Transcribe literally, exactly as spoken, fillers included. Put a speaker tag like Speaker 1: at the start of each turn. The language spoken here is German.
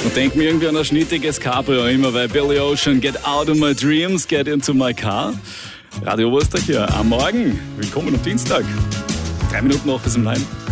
Speaker 1: Und denk mir irgendwie an ein schnittiges Cabrio immer, weil Billy Ocean, Get Out of My Dreams, Get Into My Car. Radio Oberösterreich hier am Morgen. Willkommen am Dienstag. Drei Minuten noch bis um neun.